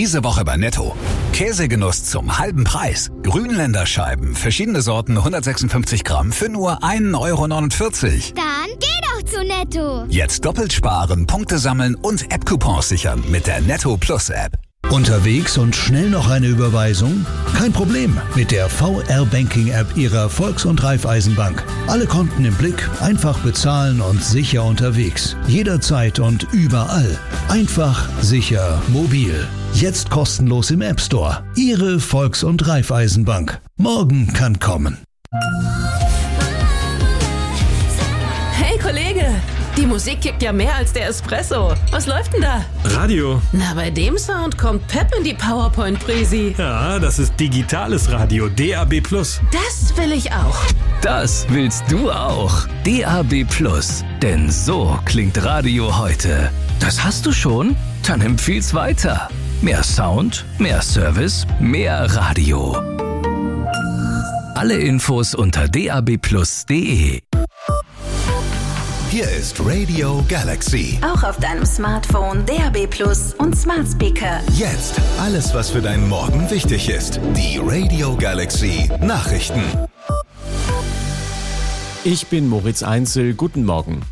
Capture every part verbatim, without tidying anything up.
Diese Woche bei Netto. Käsegenuss zum halben Preis. Grünländerscheiben, verschiedene Sorten, hundertsechsundfünfzig Gramm für nur ein Euro neunundvierzig. Dann geh doch zu Netto. Jetzt doppelt sparen, Punkte sammeln und App-Coupons sichern mit der Netto Plus App. Unterwegs und schnell noch eine Überweisung? Kein Problem mit der V R-Banking-App Ihrer Volks- und Raiffeisenbank. Alle Konten im Blick, einfach bezahlen und sicher unterwegs. Jederzeit und überall. Einfach, sicher, mobil. Jetzt kostenlos im App Store. Ihre Volks- und Raiffeisenbank. Morgen kann kommen. Hey Kollege, die Musik kickt ja mehr als der Espresso. Was läuft denn da? Radio. Na, bei dem Sound kommt Pep in die PowerPoint-Präsi. Ja, das ist digitales Radio, D A B Plus. Das will ich auch. Das willst du auch. D A B Plus. Denn so klingt Radio heute. Das hast du schon? Dann empfiehl's weiter. Mehr Sound, mehr Service, mehr Radio. Alle Infos unter d a b plus punkt d e. Hier ist Radio Galaxy. Auch auf deinem Smartphone, D A B Plus und Smart Speaker. Jetzt alles, was für deinen Morgen wichtig ist. Die Radio Galaxy Nachrichten. Ich bin Moritz Einzel. Guten Morgen.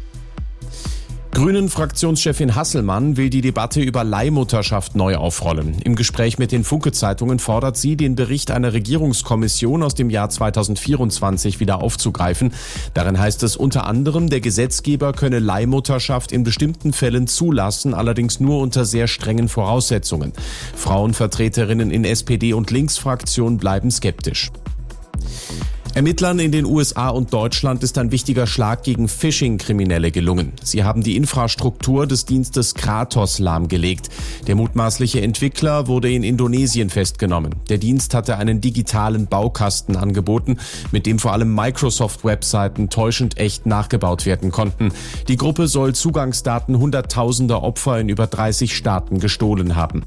Grünen-Fraktionschefin Hasselmann will die Debatte über Leihmutterschaft neu aufrollen. Im Gespräch mit den Funke-Zeitungen fordert sie, den Bericht einer Regierungskommission aus dem Jahr zweitausendvierundzwanzig wieder aufzugreifen. Darin heißt es unter anderem, der Gesetzgeber könne Leihmutterschaft in bestimmten Fällen zulassen, allerdings nur unter sehr strengen Voraussetzungen. Frauenvertreterinnen in S P D und Linksfraktion bleiben skeptisch. Ermittlern in den U S A und Deutschland ist ein wichtiger Schlag gegen Phishing-Kriminelle gelungen. Sie haben die Infrastruktur des Dienstes Kratos lahmgelegt. Der mutmaßliche Entwickler wurde in Indonesien festgenommen. Der Dienst hatte einen digitalen Baukasten angeboten, mit dem vor allem Microsoft-Webseiten täuschend echt nachgebaut werden konnten. Die Gruppe soll Zugangsdaten hunderttausender Opfer in über dreißig Staaten gestohlen haben.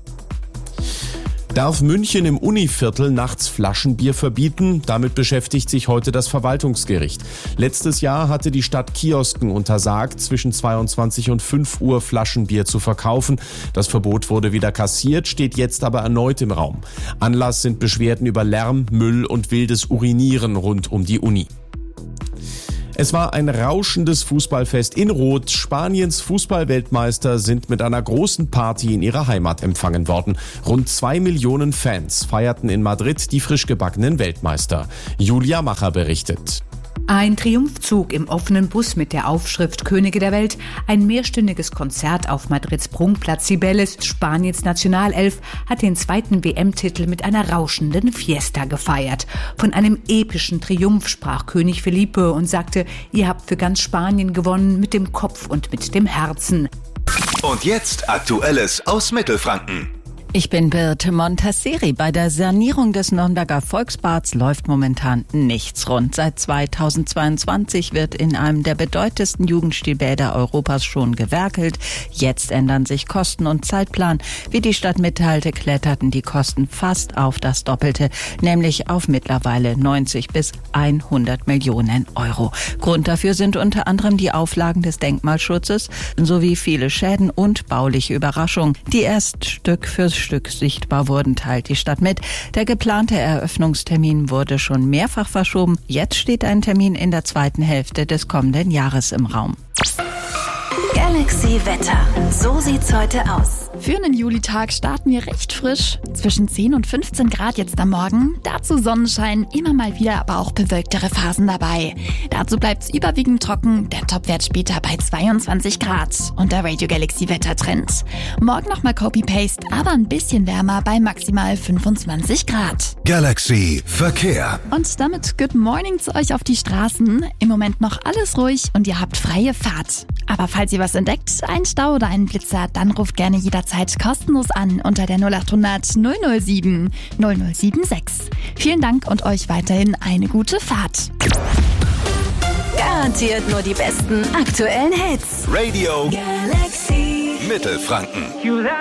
Darf München im Univiertel nachts Flaschenbier verbieten? Damit beschäftigt sich heute das Verwaltungsgericht. Letztes Jahr hatte die Stadt Kiosken untersagt, zwischen zweiundzwanzig und fünf Uhr Flaschenbier zu verkaufen. Das Verbot wurde wieder kassiert, steht jetzt aber erneut im Raum. Anlass sind Beschwerden über Lärm, Müll und wildes Urinieren rund um die Uni. Es war ein rauschendes Fußballfest in Rot. Spaniens Fußballweltmeister sind mit einer großen Party in ihrer Heimat empfangen worden. Rund zwei Millionen Fans feierten in Madrid die frisch gebackenen Weltmeister. Julia Macher berichtet. Ein Triumphzug im offenen Bus mit der Aufschrift Könige der Welt, ein mehrstündiges Konzert auf Madrids Prunkplatz Cibeles. Spaniens Nationalelf hat den zweiten W M-Titel mit einer rauschenden Fiesta gefeiert. Von einem epischen Triumph sprach König Felipe und sagte, ihr habt für ganz Spanien gewonnen mit dem Kopf und mit dem Herzen. Und jetzt Aktuelles aus Mittelfranken. Ich bin Birte Montasseri. Bei der Sanierung des Nürnberger Volksbads läuft momentan nichts rund. Seit zweitausendzweiundzwanzig wird in einem der bedeutendsten Jugendstilbäder Europas schon gewerkelt. Jetzt ändern sich Kosten und Zeitplan. Wie die Stadt mitteilte, kletterten die Kosten fast auf das Doppelte, nämlich auf mittlerweile neunzig bis hundert Millionen Euro. Grund dafür sind unter anderem die Auflagen des Denkmalschutzes sowie viele Schäden und bauliche Überraschungen, die erst Stück für Stück sichtbar wurden, teilt die Stadt mit. Der geplante Eröffnungstermin wurde schon mehrfach verschoben. Jetzt steht ein Termin in der zweiten Hälfte des kommenden Jahres im Raum. Galaxy Wetter. So sieht's heute aus. Für einen Julitag starten wir recht frisch. Zwischen zehn und fünfzehn Grad jetzt am Morgen. Dazu Sonnenschein, immer mal wieder aber auch bewölktere Phasen dabei. Dazu bleibt's überwiegend trocken. Der Topwert später bei zweiundzwanzig Grad. Und der Radio Galaxy Wettertrend. Morgen nochmal Copy-Paste, aber ein bisschen wärmer bei maximal fünfundzwanzig Grad. Galaxy Verkehr. Und damit Good Morning zu euch auf die Straßen. Im Moment noch alles ruhig und ihr habt freie Fahrt. Aber falls ihr was entdeckt, einen Stau oder einen Blitzer, dann ruft gerne jederzeit kostenlos an unter der null acht hundert null null sieben null null sieben sechs. Vielen Dank und euch weiterhin eine gute Fahrt. Garantiert nur die besten aktuellen Hits. Radio Galaxy Mittelfranken.